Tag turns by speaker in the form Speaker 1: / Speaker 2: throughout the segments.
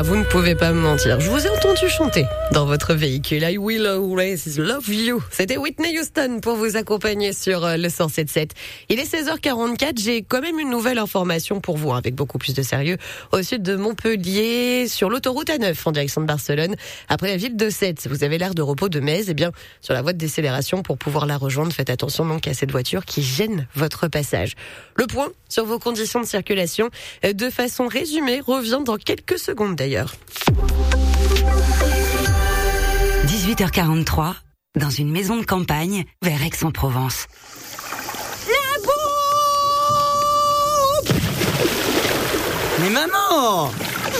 Speaker 1: Ah, vous ne pouvez pas me mentir. Je vous ai entendu chanter dans votre véhicule. I will always love you. C'était Whitney Houston pour vous accompagner sur le 107.7. Il est 16h44. J'ai quand même une nouvelle information pour vous, avec beaucoup plus de sérieux. Au sud de Montpellier, sur l'autoroute A9 en direction de Barcelone, après la ville de Sète. Vous avez l'aire de repos de Metz. Eh bien, sur la voie de décélération pour pouvoir la rejoindre, faites attention donc à cette voiture qui gêne votre passage. Le point sur vos conditions de circulation, de façon résumée, revient dans quelques secondes d'ailleurs.
Speaker 2: 18h43, dans une maison de campagne, vers Aix-en-Provence.
Speaker 1: La bombe!
Speaker 3: Mais maman!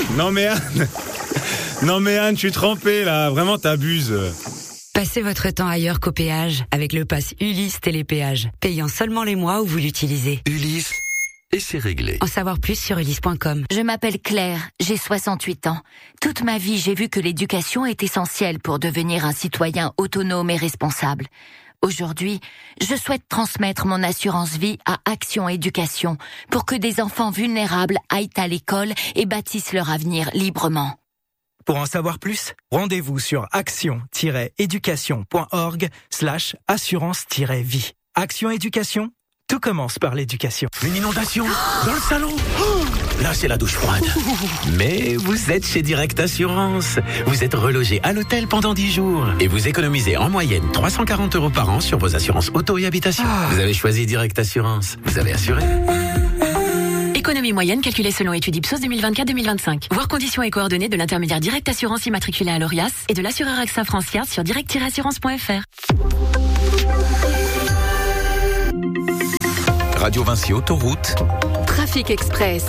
Speaker 3: Non mais Anne, je suis trempé là, vraiment t'abuses.
Speaker 2: Passez votre temps ailleurs qu'au péage, avec le pass Ulysse Télépéage, payant seulement les mois où vous l'utilisez.
Speaker 4: Ulysse, et c'est réglé.
Speaker 2: En savoir plus sur ulysse.com.
Speaker 5: Je m'appelle Claire, j'ai 68 ans. Toute ma vie, j'ai vu que l'éducation est essentielle pour devenir un citoyen autonome et responsable. Aujourd'hui, je souhaite transmettre mon assurance vie à Action Éducation pour que des enfants vulnérables aillent à l'école et bâtissent leur avenir librement.
Speaker 6: Pour en savoir plus, rendez-vous sur action-éducation.org/assurance-vie. Action Éducation, tout commence par l'éducation.
Speaker 4: Une inondation dans le salon. Là, c'est la douche froide. Mais vous êtes chez Direct Assurance. Vous êtes relogé à l'hôtel pendant 10 jours. Et vous économisez en moyenne 340 € par an sur vos assurances auto et habitation. Vous avez choisi Direct Assurance. Vous avez assuré.
Speaker 7: Économie moyenne calculée selon étude Ipsos 2024-2025. Voir conditions et coordonnées de l'intermédiaire Direct Assurance immatriculé à l'ORIAS et de l'assureur AXA Francia sur direct-assurance.fr.
Speaker 4: Radio Vinci Autoroute.
Speaker 1: Trafic Express.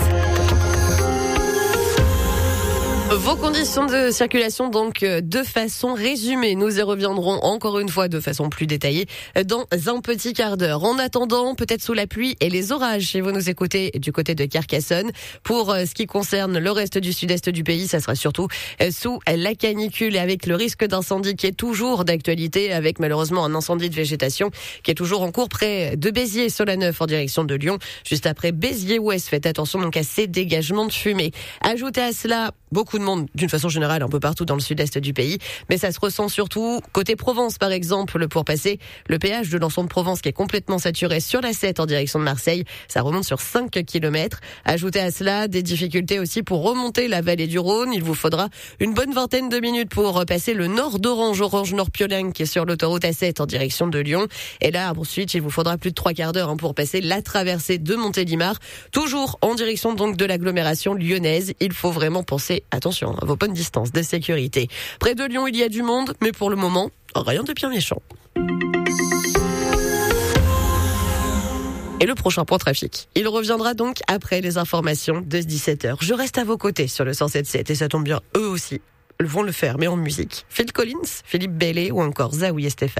Speaker 1: Vos conditions de circulation, donc, de façon résumée. Nous y reviendrons encore une fois de façon plus détaillée dans un petit quart d'heure. En attendant, peut-être sous la pluie et les orages, si vous nous écoutez du côté de Carcassonne. Pour ce qui concerne le reste du sud-est du pays, ça sera surtout sous la canicule et avec le risque d'incendie qui est toujours d'actualité, avec malheureusement un incendie de végétation qui est toujours en cours près de Béziers-Solanneuf en direction de Lyon. Juste après Béziers-Ouest, faites attention donc à ces dégagements de fumée. Ajoutez à cela beaucoup de monde, d'une façon générale, un peu partout dans le sud-est du pays. Mais ça se ressent surtout côté Provence, par exemple, pour passer le péage de l'Anson de Provence qui est complètement saturé sur la 7 en direction de Marseille. Ça remonte sur 5 km. Ajoutez à cela des difficultés aussi pour remonter la vallée du Rhône. Il vous faudra une bonne vingtaine de minutes pour passer le nord d'Orange, Orange-Nord-Piolenc, qui est sur l'autoroute A7 en direction de Lyon. Et là, ensuite, il vous faudra plus de 3 quarts d'heure pour passer la traversée de Montélimar, toujours en direction donc de l'agglomération lyonnaise. Il faut vraiment penser attention à vos bonnes distances de sécurité. Près de Lyon, il y a du monde, mais pour le moment, rien de bien méchant. Et le prochain point trafic, il reviendra donc après les informations de 17h. Je reste à vos côtés sur le 107.7 et ça tombe bien, eux aussi vont le faire, mais en musique. Phil Collins, Philippe Bailey ou encore Zawi et Stéphane.